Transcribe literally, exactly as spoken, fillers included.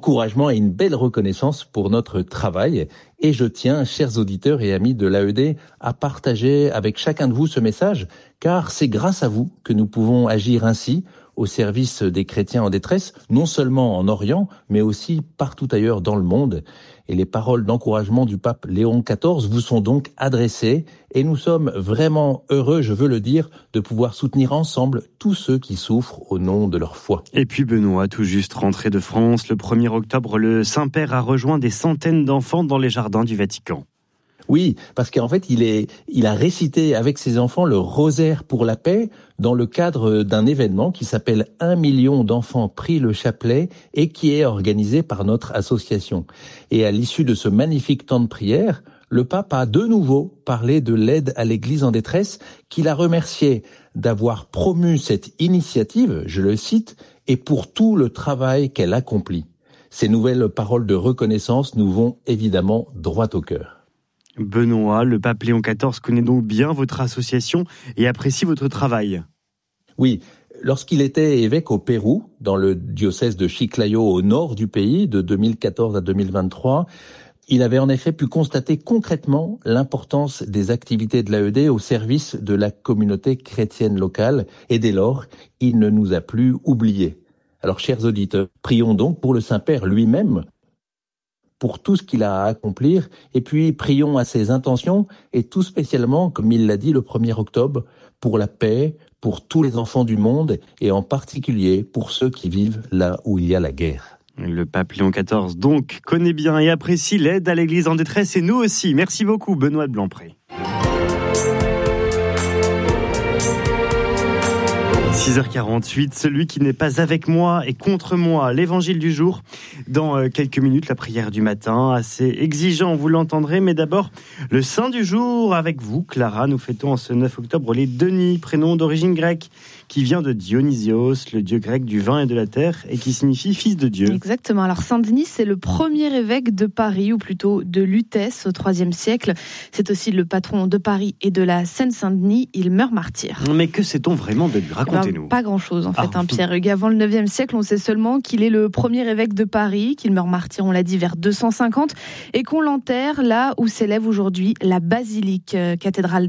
encouragement et une belle reconnaissance pour notre travail. Et je tiens, chers auditeurs et amis de l'A E D, à partager avec chacun de vous ce message, car c'est grâce à vous que nous pouvons agir ainsi au service des chrétiens en détresse, non seulement en Orient, mais aussi partout ailleurs dans le monde. Et les paroles d'encouragement du pape Léon quatorze vous sont donc adressées, et nous sommes vraiment heureux, je veux le dire, de pouvoir soutenir ensemble tous ceux qui souffrent au nom de leur foi. Et puis Benoît, tout juste rentré de France, le premier octobre, le Saint-Père a rejoint des centaines d'enfants dans les jardins du Vatican. Oui, parce qu'en fait, il est, il a récité avec ses enfants le rosaire pour la paix dans le cadre d'un événement qui s'appelle Un million d'enfants prient le chapelet et qui est organisé par notre association. Et à l'issue de ce magnifique temps de prière, le pape a de nouveau parlé de l'aide à l'Église en détresse, qu'il a remercié d'avoir promu cette initiative, je le cite, et pour tout le travail qu'elle accomplit. Ces nouvelles paroles de reconnaissance nous vont évidemment droit au cœur. Benoît, le pape Léon quatorze connaît donc bien votre association et apprécie votre travail. Oui, lorsqu'il était évêque au Pérou, dans le diocèse de Chiclayo au nord du pays, de deux mille quatorze à deux mille vingt-trois, il avait en effet pu constater concrètement l'importance des activités de l'A E D au service de la communauté chrétienne locale, et dès lors, il ne nous a plus oubliés. Alors, chers auditeurs, prions donc pour le Saint-Père lui-même, pour tout ce qu'il a à accomplir, et puis prions à ses intentions, et tout spécialement, comme il l'a dit le premier octobre, pour la paix, pour tous les enfants du monde, et en particulier pour ceux qui vivent là où il y a la guerre. Le pape Léon quatorze, donc, connaît bien et apprécie l'aide à l'Église en détresse, et nous aussi. Merci beaucoup, Benoît de Blancpré. six heures quarante-huit, celui qui n'est pas avec moi est contre moi. L'évangile du jour, dans quelques minutes, la prière du matin, assez exigeant, vous l'entendrez, mais d'abord, le saint du jour avec vous, Clara. Nous fêtons en ce neuf octobre les Denis, prénom d'origine grecque, qui vient de Dionysios, le dieu grec du vin et de la terre, et qui signifie fils de Dieu. Exactement. Alors Saint-Denis, c'est le premier évêque de Paris, ou plutôt de Lutèce, au troisième siècle. C'est aussi le patron de Paris et de la Seine-Saint-Denis. Il meurt martyr. Mais que sait-on vraiment de lui ? Racontez-nous. Ben, pas grand-chose, en fait, ah. hein, Pierre-Hugues. Avant le neuvième siècle, on sait seulement qu'il est le premier évêque de Paris, qu'il meurt martyr, on l'a dit, vers deux cent cinquante, et qu'on l'enterre là où s'élève aujourd'hui la basilique euh, cathédrale